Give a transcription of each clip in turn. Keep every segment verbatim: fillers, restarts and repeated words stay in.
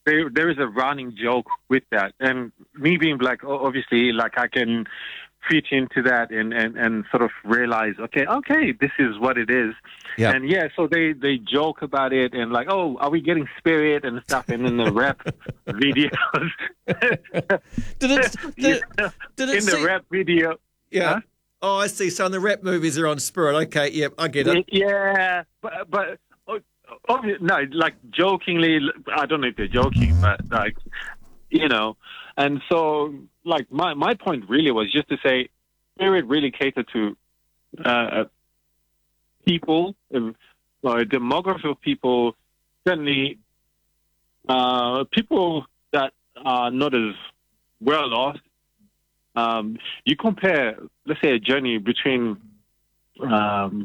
there, there is a running joke with that. And me being black, o- obviously, like I can fit into that and, and, and sort of realize, okay, okay, this is what it is. Yeah. And yeah, so they, they joke about it and like, oh, are we getting spirit and stuff? And in the rap videos, Did it? Did it, did it in the see- rap video, Yeah. Huh? Oh, I see. So in the rap movies are on spirit. Okay, yep, I get it. yeah, but but oh, obvi- no, like jokingly, I don't know if they're joking, but like you know, and so like my my point really was just to say, spirit really cater to uh, people, uh, or a demography of people, certainly uh, people that are not as well off. Um, you compare, let's say, a journey between, um,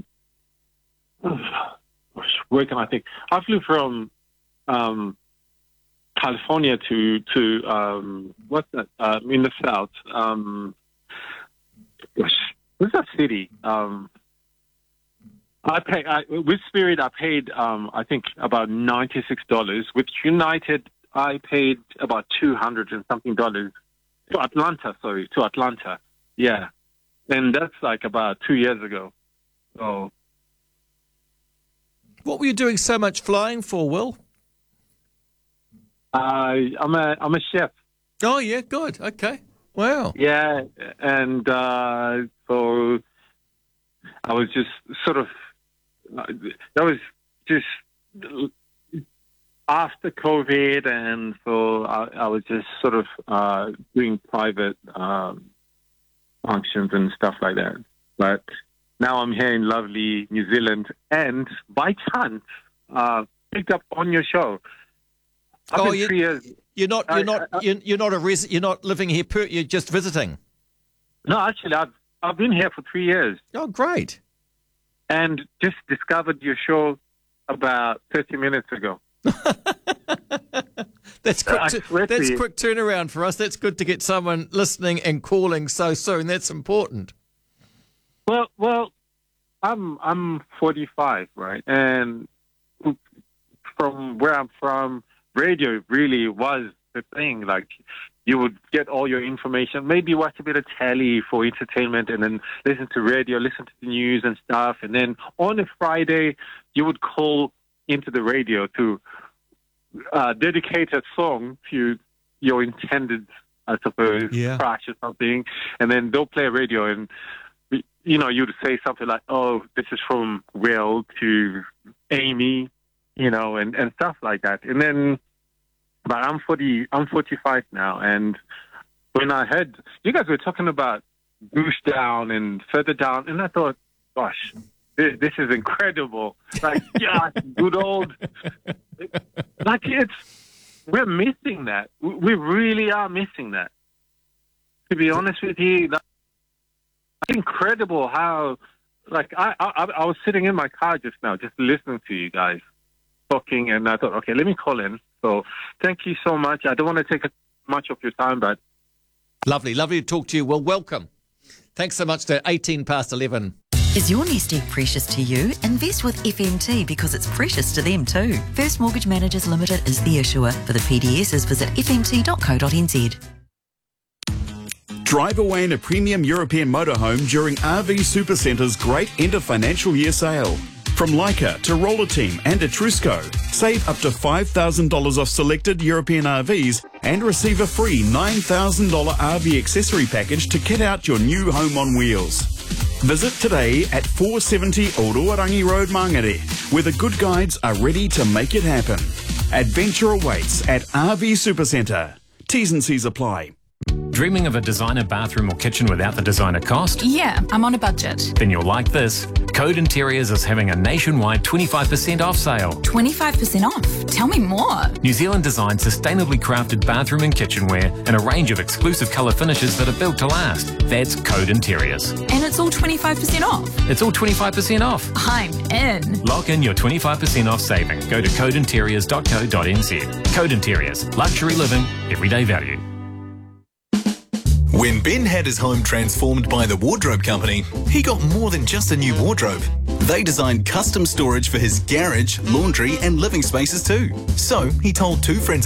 where can I think? I flew from um, California to to um, what's that? Uh, in the south. Um, what's that city? Um, I pay I, with Spirit. I paid, um, I think, about ninety six dollars. With United, I paid about two hundred and something dollars. To Atlanta, sorry, to Atlanta. Yeah. And that's like about two years ago. So. What were you doing so much flying for, Will? I I'm a, I'm a chef. Oh, yeah, good. Okay. Wow. Yeah. And uh, so I was just sort of, that was just after COVID, and so I, I was just sort of uh, doing private um, functions and stuff like that. But now I'm here in lovely New Zealand, and by chance, uh, picked up on your show. I've Oh, been you, three years. you're not. You're I- not. I- You're, you're not a res. You're not living here. Per, you're just visiting. No, actually, I've I've been here for three years, Oh, great. and just discovered your show about thirty minutes ago. That's quick. I tu- swear to that's you. quick turnaround for us. That's good to get someone listening and calling so soon. That's important. Well, well, I'm I'm forty-five, right? And from where I'm from, radio really was the thing. Like, you would get all your information, maybe watch a bit of telly for entertainment, and then listen to radio, listen to the news and stuff. And then on a Friday, you would call into the radio to uh, dedicate a song to your intended, I suppose, Yeah. crush or something. And then they'll play radio, and you know, you'd say something like, oh, this is from Will to Amy, you know, and, and stuff like that. And then, but I'm forty, I'm forty-five now. And when I heard, you guys were talking about Goose Down and Further Down, and I thought, gosh, this, this is incredible. Like, yeah, good old, like it's, we're missing that. We we really are missing that. To be honest with you, that, incredible how, like, I, I I was sitting in my car just now, just listening to you guys talking, and I thought, okay, let me call in. So thank you so much. I don't want to take much of your time, but Lovely, lovely to talk to you. Well, welcome. Thanks so much to eighteen past eleven. Is your nest egg precious to you? Invest with F M T because it's precious to them too. First Mortgage Managers Limited is the issuer. For the P D Ss, visit f m t dot co dot n z. Drive away in a premium European motorhome during R V Supercenter's great end of financial year sale. From Leica to Roller Team and Etrusco, save up to five thousand dollars off selected European R Vs and receive a free nine thousand dollars R V accessory package to kit out your new home on wheels. Visit today at four seventy Oroarangi Road, Mangere, where the good guides are ready to make it happen. Adventure awaits at R V Supercenter. T's and C's apply. Dreaming of a designer bathroom or kitchen without the designer cost? Yeah, I'm on a budget. Then you'll like this. Code Interiors is having a nationwide twenty-five percent off sale. twenty-five percent off. Tell me more. New Zealand designed sustainably crafted bathroom and kitchenware and a range of exclusive colour finishes that are built to last. That's Code Interiors. And it's all twenty-five percent off. It's all twenty-five percent off. I'm in. Lock in your twenty-five percent off saving. Go to code interiors dot co dot n z. Code Interiors. Luxury living. Everyday value. When Ben had his home transformed by the Wardrobe Company, he got more than just a new wardrobe. They designed custom storage for his garage, laundry and living spaces too. So he told two friends